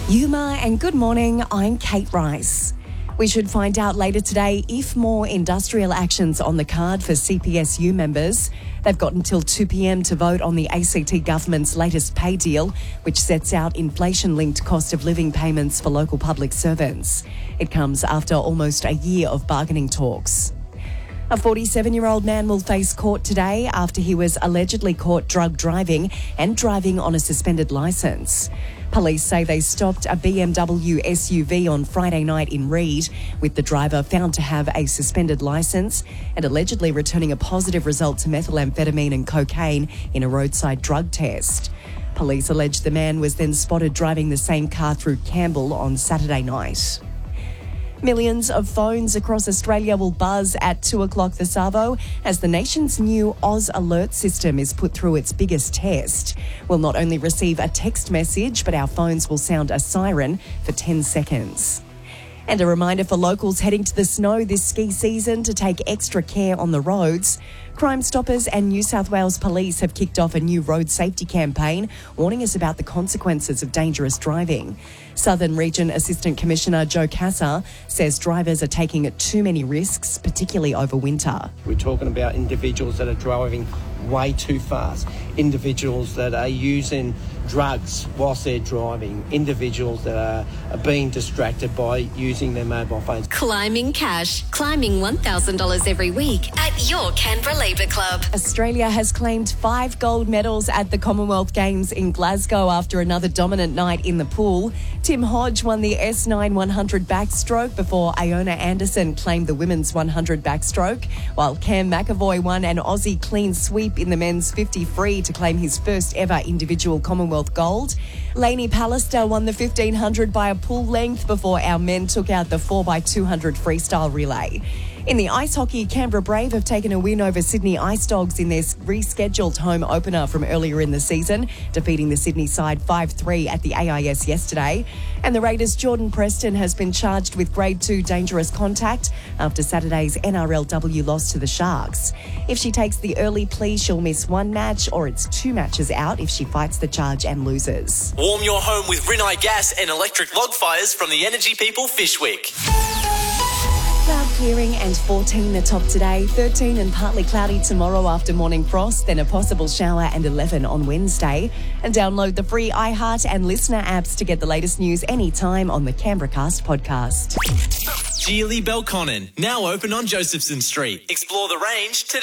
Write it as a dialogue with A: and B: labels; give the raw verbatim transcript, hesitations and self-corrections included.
A: Yuma and good morning, I'm Kate Rice. We should find out later today if more industrial action's on the card for C P S U members. They've got until two p.m. to vote on the A C T government's latest pay deal, which sets out inflation-linked cost of living payments for local public servants. It comes after almost a year of bargaining talks. A forty-seven-year-old man will face court today after he was allegedly caught drug driving and driving on a suspended licence. Police say they stopped a B M W S U V on Friday night in Reid, with the driver found to have a suspended licence and allegedly returning a positive result to methamphetamine and cocaine in a roadside drug test. Police allege the man was then spotted driving the same car through Campbell on Saturday night. Millions of phones across Australia will buzz at two o'clock this arvo as the nation's new Oz Alert system is put through its biggest test. We'll not only receive a text message, but our phones will sound a siren for ten seconds. And a reminder for locals heading to the snow this ski season to take extra care on the roads. Crime Stoppers and New South Wales Police have kicked off a new road safety campaign, warning us about the consequences of dangerous driving. Southern Region Assistant Commissioner Joe Cassar says drivers are taking too many risks, particularly over winter.
B: We're talking about individuals that are driving way too fast, individuals that are using drugs whilst they're driving, individuals that are, are being distracted by using their mobile phones.
C: Climbing cash, climbing one thousand dollars every week at your Canberra Labour Club.
A: Australia has claimed five gold medals at the Commonwealth Games in Glasgow after another dominant night in the pool. Tim Hodge won the S nine one hundred backstroke before Iona Anderson claimed the women's one hundred backstroke, while Cam McAvoy won an Aussie clean sweep in the men's fifty free to claim his first ever individual Commonwealth gold. Lainey Pallister won the fifteen hundred by a pool length before our men took out the four by two hundred freestyle relay. In the ice hockey, Canberra Brave have taken a win over Sydney Ice Dogs in their rescheduled home opener from earlier in the season, defeating the Sydney side five three at the A I S yesterday. And the Raiders' Jordan Preston has been charged with grade two dangerous contact after Saturday's N R L W loss to the Sharks. If she takes the early plea, she'll miss one match, or it's two matches out if she fights the charge and loses.
D: Warm your home with Rinnai gas and electric log fires from the Energy People Fishwick.
A: Cloud clearing and fourteen the top today, thirteen and partly cloudy tomorrow after morning frost, then a possible shower and eleven on Wednesday. And download the free iHeart and Listener apps to get the latest news anytime on the Canberra Cast podcast.
D: Geely Belconnen, now open on Josephson Street. Explore the range today.